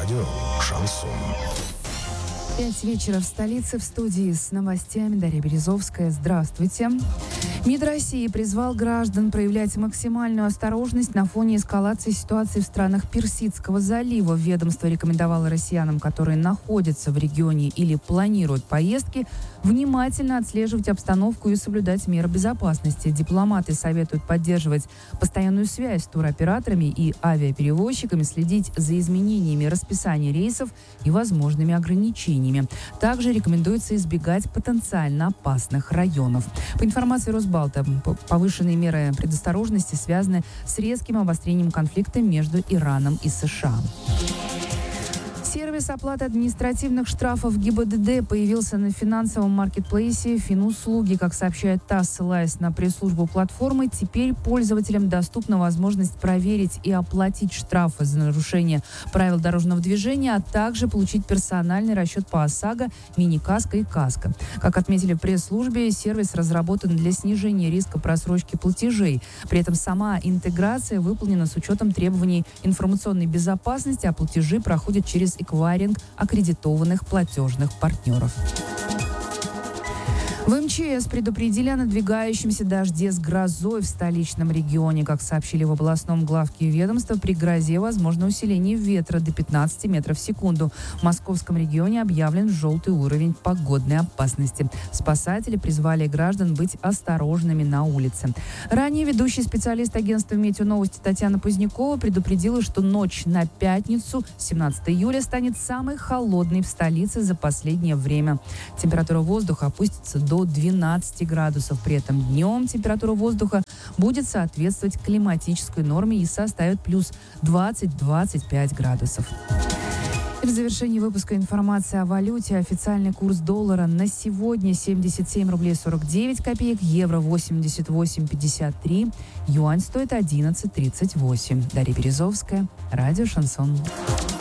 Радио «Шансон». 5 вечера в столице. В студии с новостями Дарья Березовская. Здравствуйте. МИД России призвал граждан проявлять максимальную осторожность на фоне эскалации ситуации в странах Персидского залива. Ведомство рекомендовало россиянам, которые находятся в регионе или планируют поездки, внимательно отслеживать обстановку и соблюдать меры безопасности. Дипломаты советуют поддерживать постоянную связь с туроператорами и авиаперевозчиками, следить за изменениями расписания рейсов и возможными ограничениями. Также рекомендуется избегать потенциально опасных районов. По информации Росбалта, повышенные меры предосторожности связаны с резким обострением конфликта между Ираном и США. Сервис оплаты административных штрафов ГИБДД появился на финансовом маркетплейсе «Финуслуги». Как сообщает ТАСС, ссылаясь на пресс-службу платформы, теперь пользователям доступна возможность проверить и оплатить штрафы за нарушение правил дорожного движения, а также получить персональный расчет по ОСАГО, мини-каско и каско. Как отметили в пресс-службе, сервис разработан для снижения риска просрочки платежей. При этом сама интеграция выполнена с учетом требований информационной безопасности, а платежи проходят через эквайринг аккредитованных платежных партнеров. В МЧС предупредили о надвигающемся дожде с грозой в столичном регионе. Как сообщили в областном главке ведомства, при грозе возможно усиление ветра до 15 метров в секунду. В московском регионе объявлен желтый уровень погодной опасности. Спасатели призвали граждан быть осторожными на улице. Ранее ведущий специалист агентства «Метеоновости» Татьяна Позднякова предупредила, что ночь на пятницу, 17 июля, станет самой холодной в столице за последнее время. Температура воздуха опустится до 12 градусов. При этом днем температура воздуха будет соответствовать климатической норме и составит плюс 20-25 градусов. И в завершении выпуска информация о валюте. Официальный курс доллара на сегодня 77 рублей 49 копеек, евро 88,53, юань стоит 11,38. Дарья Березовская, радио «Шансон».